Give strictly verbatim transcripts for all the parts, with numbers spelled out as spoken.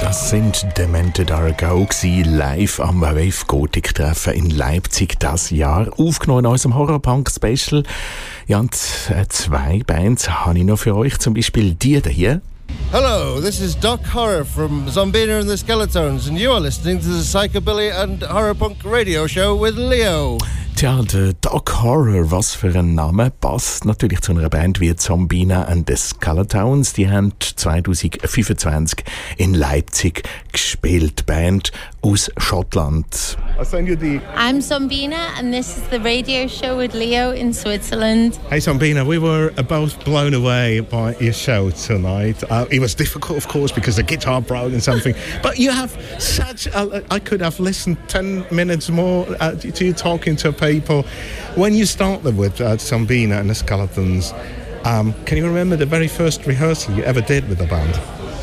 Das sind Demented Are A Go live am Wave Gothic Treffen in Leipzig das Jahr. Aufgenommen in unserem Horror-Punk-Special. Ja, und äh, zwei Bands habe ich noch für euch. Zum Beispiel die hier. Hello, this is Doc Horror from Zombina and the Skeletons, and you are listening to the Psychobilly and Horror Punk radio show with Leo. Tja, der Doc Horror, was für ein Name, passt natürlich zu einer Band wie Zombina and the Skeletons. Die haben zwanzig fünfundzwanzig in Leipzig gespielt. Band aus Schottland. I'm Zombina and this is the radio show with Leo in Switzerland. Hey Zombina, we were both blown away by your show tonight. Uh, it was difficult, of course, because the guitar broke and something. But you have such a, I could have listened ten minutes more uh, to you talking to people. When you started with uh, Zombina and the Skeletons, um, can you remember the very first rehearsal you ever did with the band?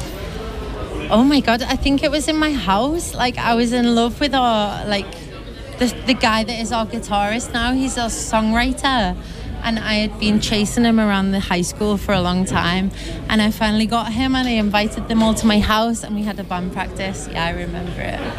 Oh my god, I think it was in my house. Like, I was in love with our, like, the, the guy that is our guitarist now. He's a songwriter. And I had been chasing him around the high school for a long time. And I finally got him and I invited them all to my house and we had a band practice. Yeah, I remember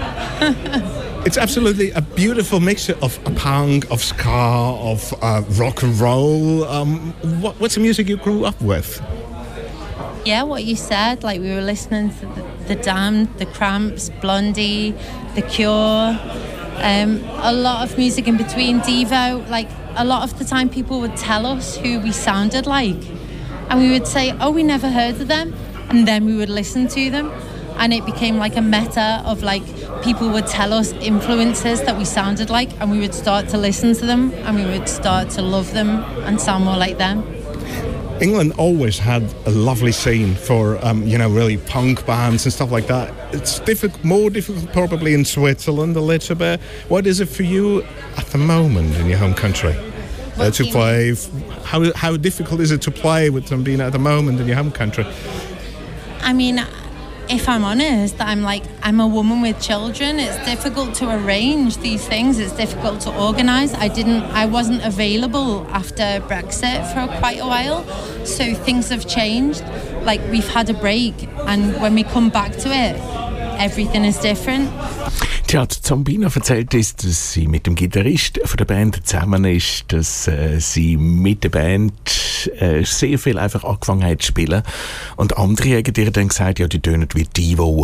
it. It's absolutely a beautiful mixture of punk, of ska, of uh, rock and roll. Um, what, what's the music you grew up with? Yeah, what you said, like we were listening to the, the Damned, the Cramps, Blondie, The Cure, um, a lot of music in between, Devo. Like, a lot of the time people would tell us who we sounded like and we would say, oh, we never heard of them, and then we would listen to them and it became like a meta of like people would tell us influences that we sounded like and we would start to listen to them and we would start to love them and sound more like them. England always had a lovely scene for, um, you know, really punk bands and stuff like that. It's difficult, more difficult probably in Switzerland a little bit. What is it for you at the moment in your home country uh, to play? F- how how difficult is it to play with Zombina at the moment in your home country? I mean, if I'm honest, I'm like, I'm a woman with children. It's difficult to arrange these things. It's difficult to organise. I didn't, I wasn't available after Brexit for quite a while. So things have changed. Like, we've had a break. And when we come back to it, everything is different. Tja, Zombina erzählt uns, dass sie mit dem Gitarrist von der Band zusammen ist, dass äh, sie mit der Band äh, sehr viel einfach angefangen hat zu spielen. Und andere haben ihr dann gesagt, ja, die tönen wie die, die